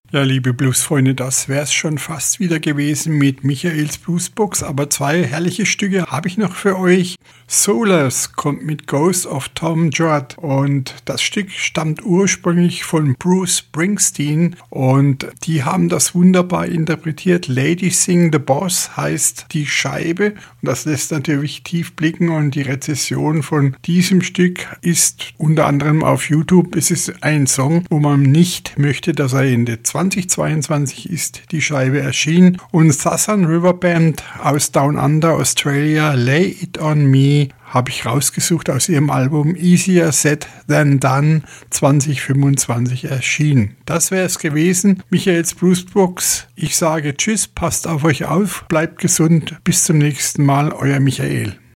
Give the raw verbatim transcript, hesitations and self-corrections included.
Ja, liebe Bluesfreunde, das wär's schon fast wieder gewesen mit Michaels Bluesbox, aber zwei herrliche Stücke habe ich noch für euch. Solars kommt mit Ghost of Tom Joad und das Stück stammt ursprünglich von Bruce Springsteen und die haben das wunderbar interpretiert. Lady Sing the Boss heißt die Scheibe und das lässt natürlich tief blicken und die Rezession von diesem Stück ist unter anderem auf YouTube. Es ist ein Song, wo man nicht möchte, dass er endet. zweitausendzweiundzwanzig ist die Scheibe erschienen und Southern River Band aus Down Under, Australia, Lay It On Me, habe ich rausgesucht aus ihrem Album Easier Said Than Done zwanzig fünfundzwanzig erschienen. Das wäre es gewesen. Michaels Bluesbox. Ich sage Tschüss, passt auf euch auf, bleibt gesund. Bis zum nächsten Mal, euer Michael.